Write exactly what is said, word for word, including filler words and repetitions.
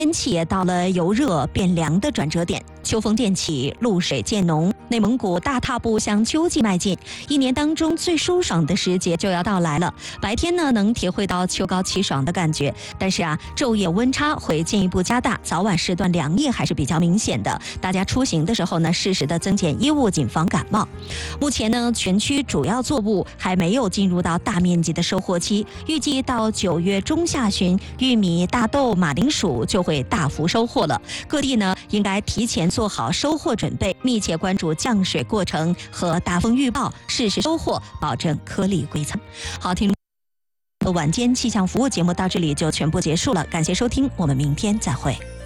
天气也到了由热变凉的转折点，秋风渐起，露水渐浓，内蒙古大踏步向秋季迈进。一年当中最舒爽的时节就要到来了，白天呢能体会到秋高气爽的感觉，但是啊，昼夜温差会进一步加大，早晚时段凉意还是比较明显的。大家出行的时候呢，适时的增减衣物，谨防感冒。目前呢，全区主要作物还没有进入到大面积的收获期，预计到九月中下旬，玉米、大豆、马铃薯就会大幅收获了。各地呢应该提前做好收获准备，密切关注降水过程和大风预报，适时收获，保证颗粒归仓。好，听众晚间气象服务节目到这里就全部结束了，感谢收听，我们明天再会。